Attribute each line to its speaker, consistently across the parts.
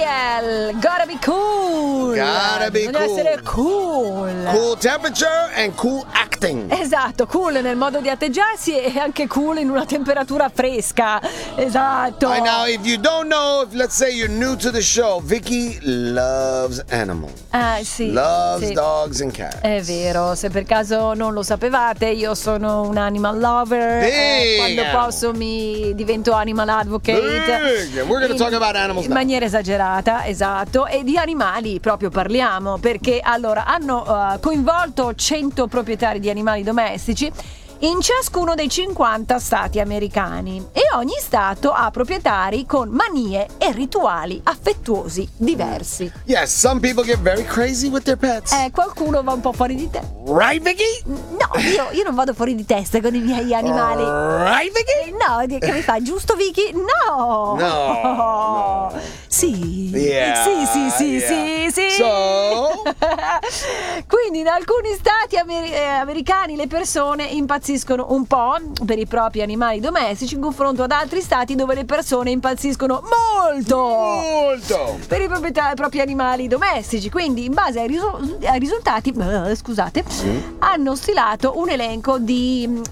Speaker 1: Gabriel, gotta be cool. Bisogna essere cool.
Speaker 2: Cool temperature and cool acting.
Speaker 1: Esatto, cool nel modo di atteggiarsi e anche cool in una temperatura fresca. Esatto.
Speaker 2: Right now, if you don't know, if let's say you're new to the show, Vicky loves animals.
Speaker 1: Sì.
Speaker 2: Loves
Speaker 1: sì.
Speaker 2: dogs and cats.
Speaker 1: È vero, se per caso non lo sapevate, io sono un animal lover. Quando posso mi divento animal advocate.
Speaker 2: Big. We're going to talk about animals
Speaker 1: in
Speaker 2: now.
Speaker 1: maniera esagerata, esatto. E di animali proprio parliamo, perché allora hanno coinvolto 100 proprietari di animali domestici in ciascuno dei 50 stati americani, e ogni stato ha proprietari con manie e rituali affettuosi diversi.
Speaker 2: Yes, some people get very crazy with their pets.
Speaker 1: Qualcuno va un po' fuori di te.
Speaker 2: Right, Vicky?
Speaker 1: No, io non vado fuori di testa con i miei animali.
Speaker 2: Right, Vicky?
Speaker 1: No, che mi fa? Giusto, Vicky? No.
Speaker 2: No.
Speaker 1: Sì.
Speaker 2: Yeah,
Speaker 1: Sì.
Speaker 2: So?
Speaker 1: Quindi in alcuni stati americani le persone impazziscono un po' per i propri animali domestici in confronto ad altri stati dove le persone impazziscono molto per i propri animali domestici. Quindi in base ai risultati hanno stilato un elenco di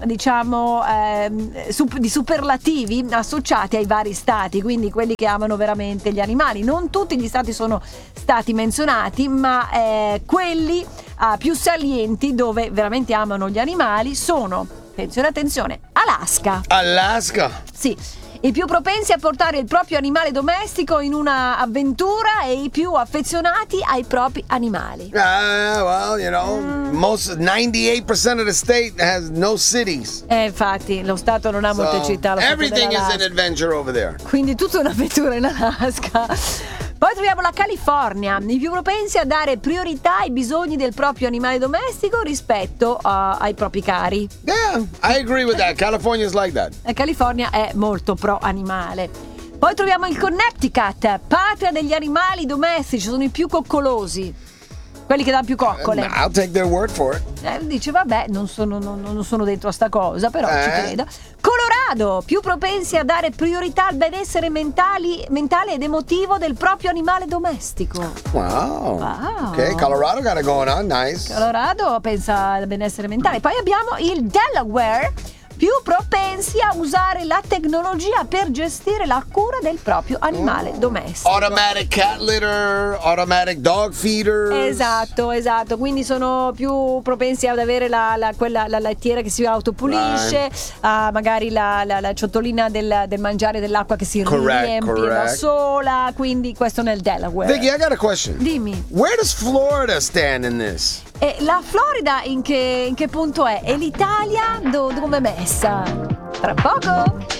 Speaker 1: di superlativi associati ai vari stati, quindi quelli che amano veramente gli animali. Non tutti gli stati sono stati menzionati, ma quelli più salienti dove veramente amano gli animali sono, attenzione, Alaska. Sì, i più propensi a portare il proprio animale domestico in una avventura e i più affezionati ai propri animali.
Speaker 2: Well, you know, most 98% of the state has no cities.
Speaker 1: Infatti, lo Stato non ha molte città.
Speaker 2: Everything is an adventure over there.
Speaker 1: Quindi tutta un'avventura in Alaska. Poi troviamo la California, i più propensi a dare priorità ai bisogni del proprio animale domestico rispetto ai propri cari.
Speaker 2: Yeah, I agree with that. California is like that.
Speaker 1: La California è molto pro animale. Poi troviamo il Connecticut, patria degli animali domestici, sono i più coccolosi, quelli che danno più coccole.
Speaker 2: I'll take their word for it.
Speaker 1: Dice vabbè, non sono dentro a sta cosa, però ci credo. Colorado, più propensi a dare priorità al benessere mentale ed emotivo del proprio animale domestico.
Speaker 2: Wow. Ok, Colorado got it going on, nice.
Speaker 1: Colorado pensa al benessere mentale. Poi abbiamo il Delaware, più propensi a usare la tecnologia per gestire la cura del proprio animale domestico.
Speaker 2: Automatic cat litter, automatic dog feeder.
Speaker 1: Esatto, quindi sono più propensi ad avere la lettiera che si autopulisce, magari la ciotolina del mangiare dell'acqua che si riempie da sola, quindi questo nel Delaware.
Speaker 2: Vicky, I got a question.
Speaker 1: Dimmi.
Speaker 2: Where does Florida stand in this?
Speaker 1: E la Florida in che punto è? E l'Italia dove è messa? Tra poco!